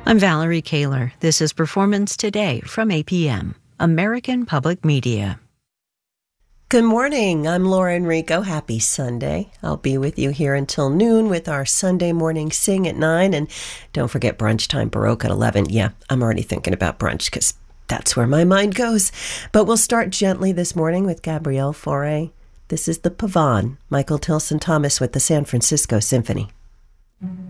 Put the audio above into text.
I'm Valerie Kaler. This is Performance Today from APM, American Public Media. Good morning. I'm Laura Enrico. Happy Sunday. I'll be with you here until noon with our Sunday morning sing at 9. And don't forget brunch time, Baroque at 11. Yeah, I'm already thinking about brunch because that's where my mind goes. But we'll start gently this morning with Gabrielle Fauré. This is the Pavane, Michael Tilson Thomas with the San Francisco Symphony.